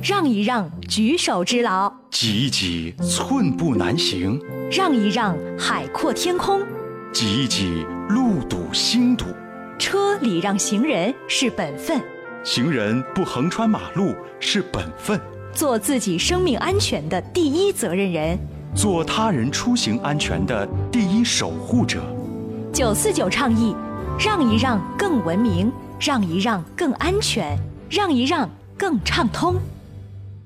让一让，举手之劳； 挤一挤，寸步难行； 让一让，海阔天空； 挤一挤，路堵心堵。 车礼让行人是本分， 行人不横穿马路是本分。 做自己生命安全的第一责任人， 做他人出行安全的第一守护者。 949倡议：让一让更文明，让一让更安全，让一让更畅通。